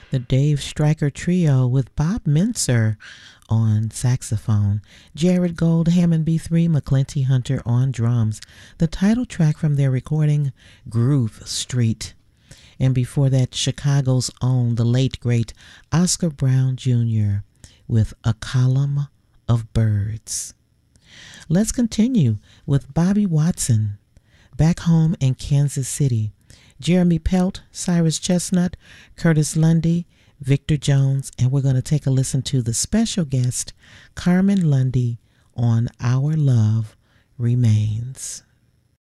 The Dave Stryker Trio with Bob Mintzer on saxophone, Jared Gold, Hammond B3, McClinty Hunter on drums, the title track from their recording Groove Street. And before that, Chicago's own, the late great Oscar Brown Jr. with A Column of Birds. Let's continue with Bobby Watson, Back Home in Kansas City, Jeremy Pelt, Cyrus Chestnut, Curtis Lundy, Victor Jones, and we're going to take a listen to the special guest, Carmen Lundy, on Our Love Remains.